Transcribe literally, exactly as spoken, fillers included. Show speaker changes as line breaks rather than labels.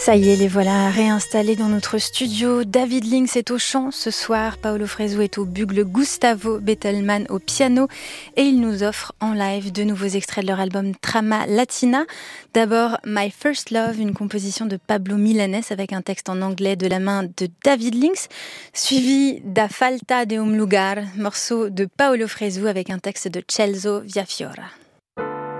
Ça y est, les voilà réinstallés dans notre studio. David Links est au chant ce soir, Paolo Fresu est au bugle, Gustavo Bettelmann au piano et ils nous offrent en live de nouveaux extraits de leur album Trama Latina. D'abord My First Love, une composition de Pablo Milanés avec un texte en anglais de la main de David Links, suivi d'A Falta de un Lugar, morceau de Paolo Fresu avec un texte de Celso Viafiora.